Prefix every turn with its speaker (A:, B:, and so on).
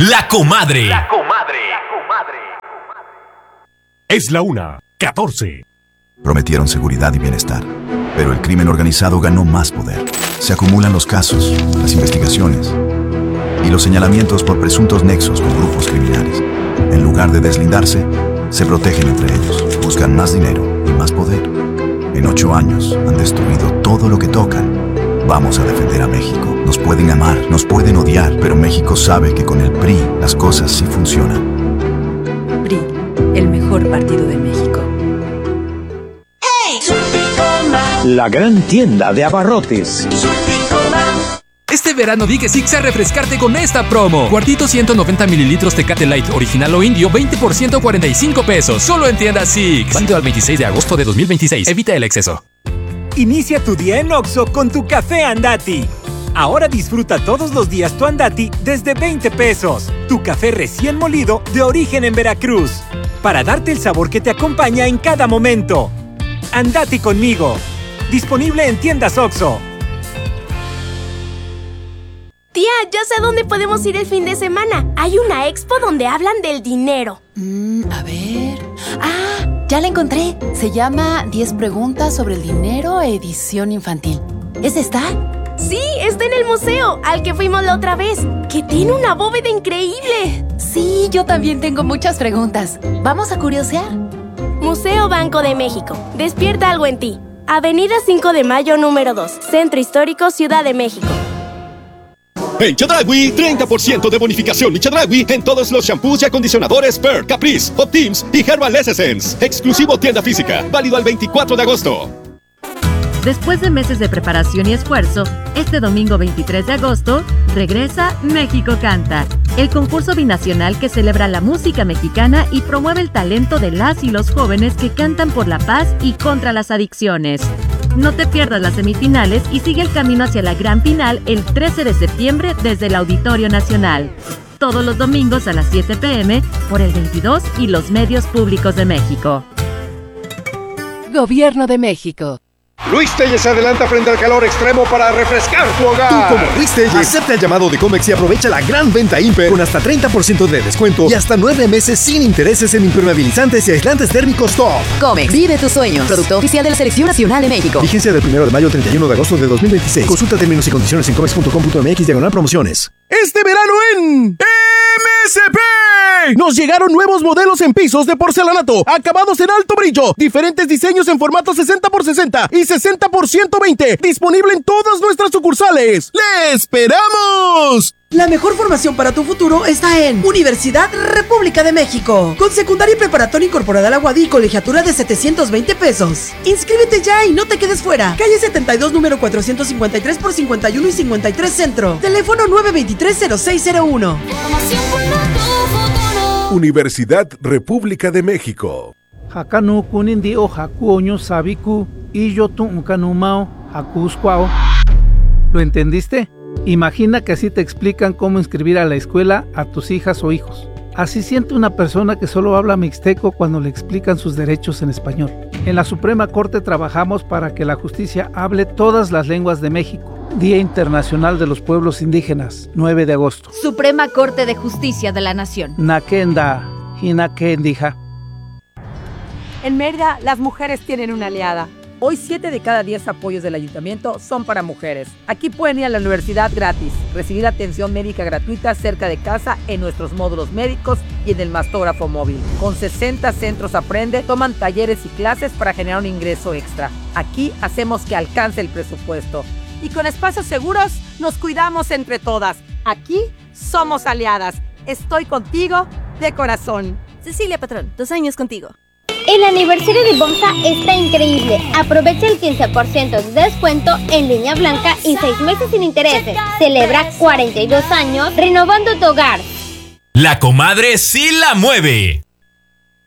A: La Comadre.
B: Es la 1:14.
C: Prometieron seguridad y bienestar, pero el crimen organizado ganó más poder. Se acumulan los casos, las investigaciones y los señalamientos por presuntos nexos con grupos criminales. En lugar de deslindarse, se protegen entre ellos, buscan más dinero y más poder. En 8 años han destruido todo lo que tocan. Vamos a defender a México. Nos pueden amar, nos pueden odiar, pero México sabe que con el PRI las cosas sí funcionan.
D: PRI, el mejor partido de México.
E: La gran tienda de abarrotes.
F: Este verano di que sí a refrescarte con esta promo. Cuartito 190 mililitros Tecate Light original o indio, 20% 45 pesos. Solo en tiendas Six. Válido al 26 de agosto de 2026. Evita el exceso.
G: Inicia tu día en Oxxo con tu café Andati. Ahora disfruta todos los días tu Andati desde 20 pesos. Tu café recién molido de origen en Veracruz. Para darte el sabor que te acompaña en cada momento. Andati conmigo. Disponible en tiendas Oxxo.
H: Tía, ya sé a dónde podemos ir el fin de semana. Hay una expo donde hablan del dinero.
D: A ver... ¡Ah! Ya la encontré. Se llama 10 preguntas sobre el dinero, edición infantil. ¿Es esta?
H: Sí, está en el museo, al que fuimos la otra vez. Que tiene una bóveda increíble.
D: Sí, yo también tengo muchas preguntas. ¿Vamos a curiosear?
H: Museo Banco de México. Despierta algo en ti. Avenida 5 de Mayo, número 2. Centro Histórico, Ciudad de México.
I: En Chedraui, 30% de bonificación y Chedraui en todos los shampoos y acondicionadores Per, Caprice, Optims y Herbal Essence. Exclusivo tienda física, válido al 24 de agosto.
J: Después de meses de preparación y esfuerzo, este domingo 23 de agosto, regresa México Canta, el concurso binacional que celebra la música mexicana y promueve el talento de las y los jóvenes que cantan por la paz y contra las adicciones. No te pierdas las semifinales y sigue el camino hacia la gran final el 13 de septiembre desde el Auditorio Nacional. Todos los domingos a las 7 p.m. por el 22 y los medios públicos de México.
D: Gobierno de México.
K: Luis Telles se adelanta frente al calor extremo para refrescar tu hogar.
L: Tú como Luis Telles, acepta el llamado de Comex y aprovecha la gran venta Imper con hasta 30% de descuento y hasta 9 meses sin intereses en impermeabilizantes y aislantes térmicos top.
D: Comex, vive tus sueños. Producto oficial de la Selección Nacional de México.
L: Vigencia del 1 de mayo al 31 de agosto de 2026. Consulta términos y condiciones en comex.com.mx/promociones.
M: Este verano en MSP nos llegaron nuevos modelos en pisos de porcelanato, acabados en alto brillo, diferentes diseños en formato 60x60 y 60x120, disponible en todas nuestras sucursales. ¡Le esperamos!
N: La mejor formación para tu futuro está en Universidad República de México, con secundaria y preparatoria incorporada a la UADY y colegiatura de 720 pesos. Inscríbete ya y no te quedes fuera. Calle 72, número 453 por 51 y 53 Centro. Teléfono 923-0601.
B: Universidad República de México.
O: Hakanu kunindi o hakuoño sabiku y yo tu unkanumao hakuskwao. ¿Lo entendiste? Imagina que así te explican cómo inscribir a la escuela a tus hijas o hijos. Así siente una persona que solo habla mixteco cuando le explican sus derechos en español. En la Suprema Corte trabajamos para que la justicia hable todas las lenguas de México. Día Internacional de los Pueblos Indígenas, 9 de agosto.
P: Suprema Corte de Justicia de la Nación.
O: Nakenda, hinakendija.
Q: En Mérida, las mujeres tienen una aliada. Hoy 7 de cada 10 apoyos del ayuntamiento son para mujeres. Aquí pueden ir a la universidad gratis, recibir atención médica gratuita cerca de casa en nuestros módulos médicos y en el mastógrafo móvil. Con 60 centros Aprende, toman talleres y clases para generar un ingreso extra. Aquí hacemos que alcance el presupuesto. Y con espacios seguros nos cuidamos entre todas. Aquí somos aliadas. Estoy contigo de corazón.
H: Cecilia Patrón, 2 años contigo.
R: El aniversario de Bomsa está increíble. Aprovecha el 15% de descuento en línea blanca y 6 meses sin intereses. Celebra 42 años renovando tu hogar.
A: La Comadre sí la mueve.